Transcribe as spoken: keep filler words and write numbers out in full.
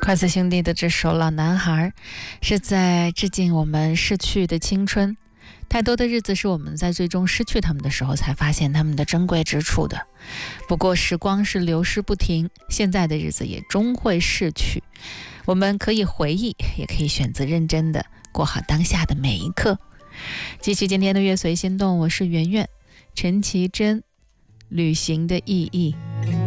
筷子兄弟的这首《老男孩》是在致敬我们逝去的青春。太多的日子是我们在最终失去他们的时候才发现他们的珍贵之处的。不过时光是流逝不停，现在的日子也终会逝去。我们可以回忆，也可以选择认真的过好当下的每一刻。继续今天的乐随心动，我是圆圆。陈绮贞，旅行的意义。